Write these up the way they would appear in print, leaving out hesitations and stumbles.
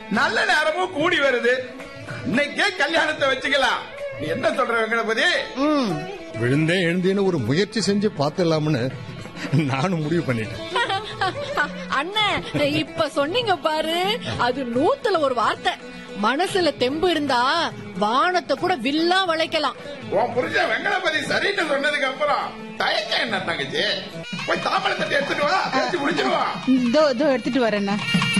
நல்ல நேரமும் கூடி வருது. இன்னைக்கே கல்யாணத்தை வச்சுக்கலாம். நீ என்ன சொல்ற வெங்கடபதி? விழுந்தேன் எழுந்தேன்னு ஒரு முயற்சி செஞ்சு பாத்துடலாம்னு நானும் முடிவு பண்ணிட்டேன். அண்ணன் இப்ப சொன்னீங்க பாரு, அது 100ல ஒரு வார்த்தை. மனசுல தெம்பு இருந்தா வானத்தை கூட வில்லா வளைக்கலாம். உன் புருஷன் வெங்கடபதி சரின்னு சொன்னதுக்கு அப்புறம் தயக்கம் என்ன தங்கச்சி? போய் தாம்பழத்தை எடுத்துட்டு வா, பேசி முடிச்சிருவா. இதோ எடுத்துட்டு வரேண்ணா.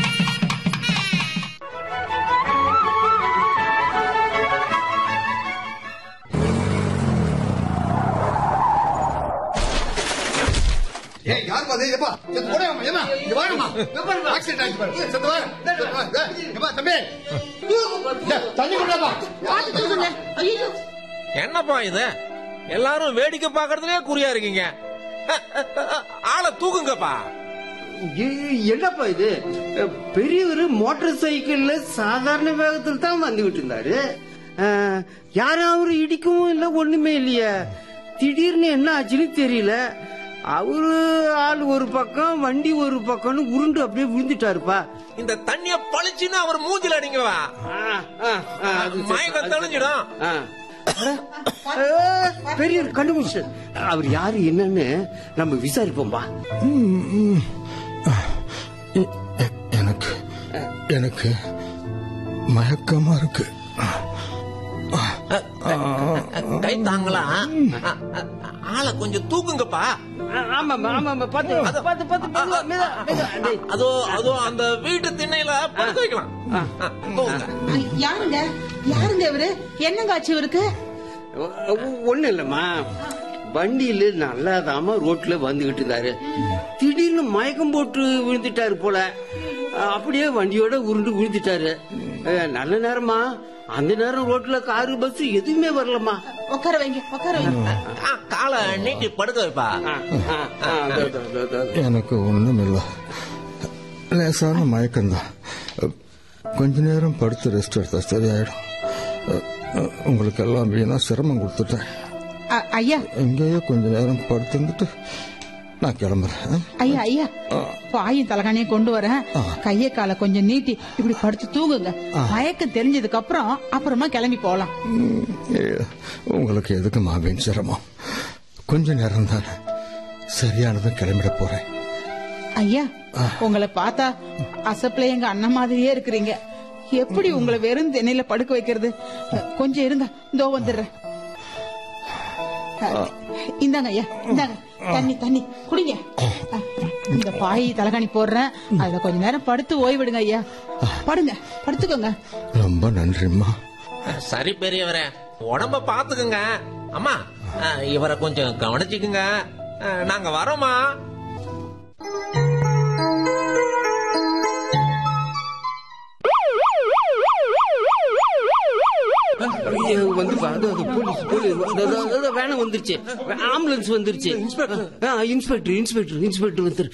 என்னப்பா இது? எல்லாரும் வேடிக்கை பாக்குறதுலயே குறியா இருக்கீங்க. ஆளை தூக்குங்கப்பா. என்னப்பா இது? பெரியவர் மோட்டார் சைக்கிள்ல சாதாரண வேகத்தில் தான் வந்துகிட்டு இருந்தாரு. யாராவது இடிக்கவும் இல்ல, ஒண்ணுமே இல்லையா. திடீர்னு என்ன ஆச்சுன்னு தெரியல. அவரு ஆள் ஒரு பக்கம், வண்டி ஒரு பக்கம்னு உருண்டு அப்படியே விழுந்துட்டாருப்பா. இந்த தண்ணிய பழிச்சுன்னு அவர் மூஞ்சில அடிங்கவா, மயக்கம் தெளிஞ்சிடும். பெரிய கண்டுபிடிச்சு அவர் யாரு என்னன்னு நம்ம விசாரிப்போம்பா. எனக்கு எனக்கு மயக்கமா இருக்கு. கை தாங்களா? ஆளை கொஞ்சம் தூக்குங்கப்பா. அதோ அந்த வீட்டு திண்ணையில படுக்க வைக்கலாம். யாருங்க இவரு? என்னங்க ஆச்சு இவருக்கு? ஒண்ணு இல்லம்மா, வண்டியில நல்லாதாம ரோட்ல வந்துகிட்டு இருந்தாரு. திடீர்னு மயக்கம் போட்டு விழுந்துட்டாரு போல. அப்படியே வண்டியோட உருண்டு விழுந்துட்டாரு. நல்ல நேரமா, அந்த நேரம் ரோட்ல காரு பஸ் எதுவுமே வரலமா. உட்கார வைங்க. காலை நீட்டி படுக்க வைப்பா. எனக்கு ஒண்ணும் இல்ல, லேசான மயக்கம்தான். கொஞ்ச நேரம் படுத்து ரெஸ்ட் எடுத்தா சரியாயிடும். உங்களுக்கு எல்லாம் வீணா சிரமம் கொடுத்துட்டேன். ஐயா, எங்கேயோ கொஞ்ச நேரம் படுத்துட்டு நான் கிளம்புறேன். ஐயா பாயும் தலகாணியும் கொண்டு வரேன். கைய காலை கொஞ்சம் நீட்டி இப்படி படுத்து தூங்குங்க. மயக்கம் தெரிஞ்சதுக்கு அப்புறமா கிளம்பி போலாம். உங்களுக்கு எதுக்கு மாவின் சிரமம்? கொஞ்ச நேரம் தானே, சரியானதும் கிளம்பிட போறேன். ஐயா, உங்களை பார்த்தா அசப்ல எங்க அண்ணன் மாதிரியே இருக்கிறீங்க. எப்படி உங்களை வெறும் திணையில படுக்க வைக்கிறது? கொஞ்சம் இருங்க, இதோ வந்துடுறேன். இந்தாங்க ஐயா, இந்தாங்க தண்ணி குடிங்க. இந்த பாய் தலகாணி போடுறேன், அதுல கொஞ்ச நேரம் படுத்து ஓய்விடுங்க ஐயா. படுத்துக்கோங்க. ரொம்ப நன்றிம்மா. சரி பெரியவரே, உடம்ப பாத்துக்குங்க. அம்மா, இவரை கொஞ்சம் கவனிச்சுக்குங்க. நாங்க வரோமா. வேணும் வந்துருச்சு, ஆம்புலன்ஸ் வந்துருச்சு. இன்ஸ்பெக்டர் வந்துரு.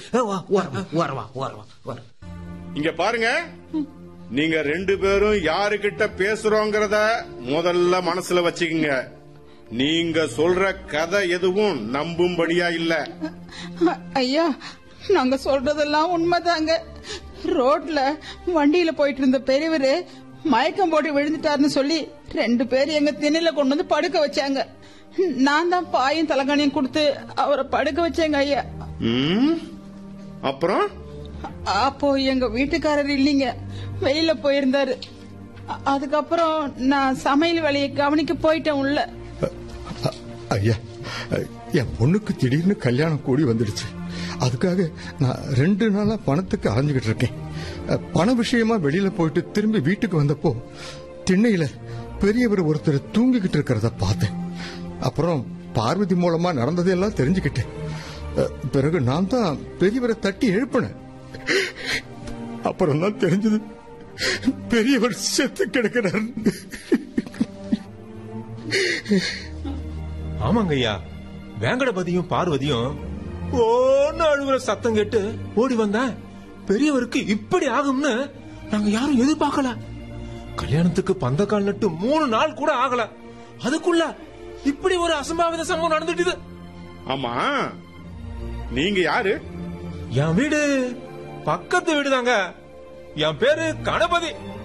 இங்க பாருங்க, நீங்க 2 பேரும் யாருகிட்ட பேசுறோங்கிறத முதல்ல மனசுல வச்சுக்கீங்க. நீங்க சொல்ற கதை எதுவும் நம்பும்படியா இல்ல. ஐயா, நாங்க சொல்றதெல்லாம் உண்மைதாங்க. ரோட்ல வண்டியில போயிட்டு இருந்த பெரியவரு மயக்கம் போட்டு விழுந்துட்டாருன்னு சொல்லி 2 பேர் எங்க திண்ணையில கொண்டு வந்து படுக்க வச்சாங்க. நான் தான் பாயும் தலகாணியும் கொடுத்து அவரை படுக்க வச்சேங்க ஐயா. அப்புறம் அப்போ எங்க வீட்டுக்காரர் இல்லீங்க, வெளியில போயிருந்தாரு. அதுக்கப்புறம் நான் சமையல் வேலையை கவனிக்க போயிட்டேன் உள்ள. ஐயா, என் பொண்ணுக்கு திடீர்னு கல்யாணம் கூடி வந்துடுச்சு. அதுக்காக நான் 2 நாளா பணத்துக்கு அலைஞ்சுகிட்டு இருக்கேன். பண விஷயமா வெளியில போயிட்டு திரும்பி வீட்டுக்கு வந்தப்போ திண்ணையில பெரியவர் ஒருத்தர் தூங்கிக்கிட்டு இருக்கிறத பார்த்தேன். அப்புறம் பார்வதி மூலமா நடந்ததெல்லாம் தெரிஞ்சுக்கிட்டேன். பிறகு நான் தான் பெரியவரை தட்டி எழுப்பினேன். அப்புறம் தான் தெரிஞ்சது பெரியவர் செத்து கிடக்கிறார். ஆமாங்க ஐயா, வேங்கடபதியும் பார்வதியும் ஓன்னு அழுகுற சத்தம் கேட்டு ஓடி வந்தேன். பெரியவருக்கு இப்படி ஆகும்னு நாங்க யாரும் எதிர்பார்க்கல. கல்யாணத்துக்கு பந்தக்கால் நட்டு 3 நாள் கூட ஆகல, அதுக்குள்ள இப்படி ஒரு அசம்பாவித சம்பவம் நடந்துட்டு. ஆமா, நீங்க யாரு? என் வீடு பக்கத்து வீடுதாங்க. என் பேரு கணபதி.